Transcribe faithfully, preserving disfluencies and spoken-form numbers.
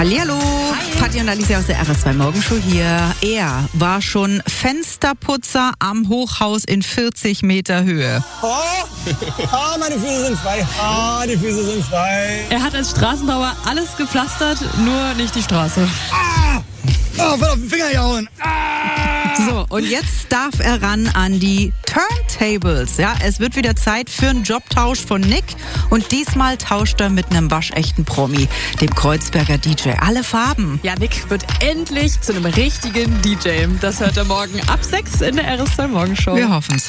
Hallihallo, Patti und Alicia aus der R S zwei Morgenshow hier. Er war schon Fensterputzer am Hochhaus in vierzig Meter Höhe. Oh, ah, meine Füße sind frei. Ah, die Füße sind frei. Er hat als Straßenbauer alles gepflastert, nur nicht die Straße. Ah, oh, voll auf den Finger gehauen. Ah. So, und jetzt darf er ran an die Turntables. Ja, es wird wieder Zeit für einen Jobtausch von Nick. Und diesmal tauscht er mit einem waschechten Promi, dem Kreuzberger D J. Alle Farben. Ja, Nick wird endlich zu einem richtigen D J. Das hört er morgen ab sechs in der R S zwei Morgenshow. Wir hoffen's.